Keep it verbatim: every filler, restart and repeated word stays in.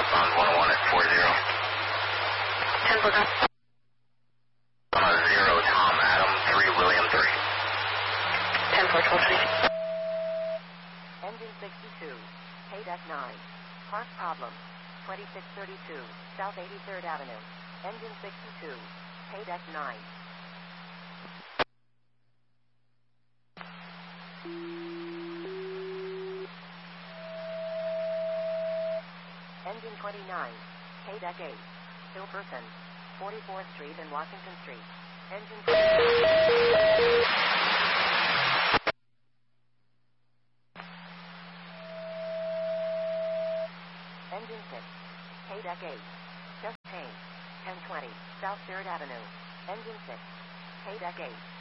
Northbound one oh one at four zero. ten four. Uh, zero, Tom, Adam, three, William, three. ten four, twelve three. Engine sixty-two, K D E C nine. Park problem, twenty-six thirty-two, South eighty-third Avenue. Engine sixty-two, K D E C nine. Engine twenty-nine, K D E C eight. Hilperson, forty-fourth Street and Washington Street. Engine Engine six, K D E C eight. Chest Pain, ten twenty, South third Avenue. Engine six, K D E C eight.